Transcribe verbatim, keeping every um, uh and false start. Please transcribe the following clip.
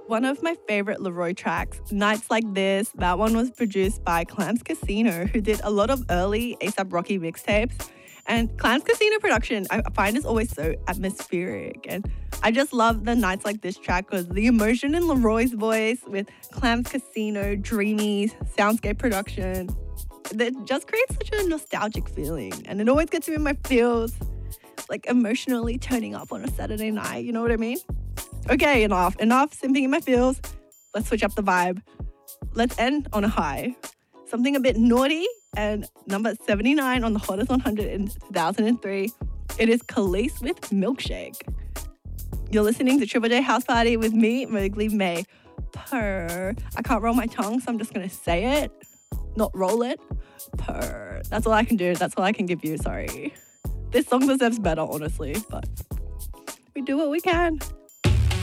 One of my favorite Leroy tracks, Nights Like This, that one was produced by Clams Casino, who did a lot of early A$AP Rocky mixtapes. And Clams Casino production, I find, is always so atmospheric. And I just love the Nights Like This track because the emotion in Leroy's voice with Clams Casino, dreamy soundscape production, that just creates such a nostalgic feeling. And it always gets me in my feels, like emotionally turning up on a Saturday night. You know what I mean? Okay, enough. Enough simping in my feels. Let's switch up the vibe. Let's end on a high. Something a bit naughty and number seventy-nine on the Hottest one hundred in two thousand three. It is Khalees with Milkshake. You're listening to Triple J House Party with me, Mowgli May. Purr. I can't roll my tongue, so I'm just going to say it, not roll it. Purr. That's all I can do. That's all I can give you. Sorry. This song deserves better, honestly, but we do what we can.